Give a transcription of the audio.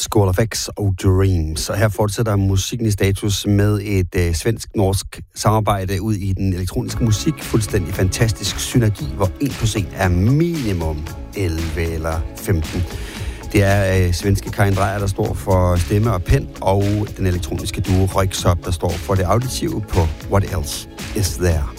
School of X og Dreams. Og her fortsætter musikken i status med et svensk-norsk samarbejde ud i den elektroniske musik. Fuldstændig fantastisk synergi, hvor 1 plus 1 er minimum 11 eller 15. Det er svenske Karin Dreyer, der står for stemme og pen, og den elektroniske duo Röyksopp, der står for det auditive på What Else Is There.